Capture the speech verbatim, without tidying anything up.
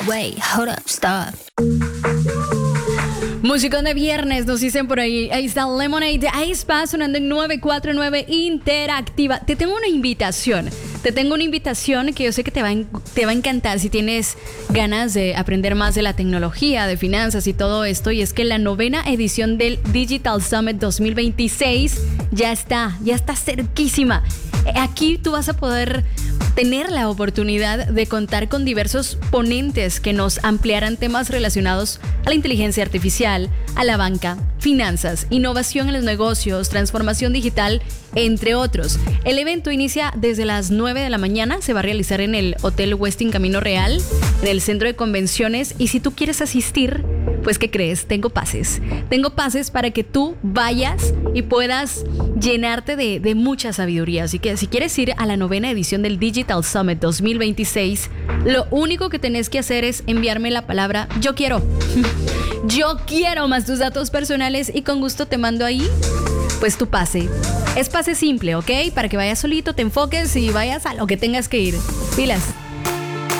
Wait, hold up, stop. Musicón de viernes, nos dicen por ahí. Ahí está Lemonade de aespa sonando en nueve cuatro nueve Interactiva. Te tengo una invitación. Te tengo una invitación que yo sé que te va, a, te va a encantar si tienes ganas de aprender más de la tecnología, de finanzas y todo esto. Y es que la novena edición del Digital Summit dos mil veintiséis ya está, ya está cerquísima. Aquí tú vas a poder tener la oportunidad de contar con diversos ponentes que nos ampliarán temas relacionados a la inteligencia artificial, a la banca, finanzas, innovación en los negocios, transformación digital, entre otros. El evento inicia desde las nueve de la mañana, se va a realizar en el Hotel Westin Camino Real, en el centro de convenciones, y si tú quieres asistir, pues ¿qué crees? Tengo pases. Tengo pases para que tú vayas y puedas llenarte de, de mucha sabiduría. Así que si quieres ir a la novena edición del Digital Summit dos mil veintiséis, lo único que tenés que hacer es enviarme la palabra yo quiero. Yo quiero más tus datos personales y con gusto te mando ahí pues tu pase. Es pase simple, ¿ok? Para que vayas solito, te enfoques y vayas a lo que tengas que ir. Pilas.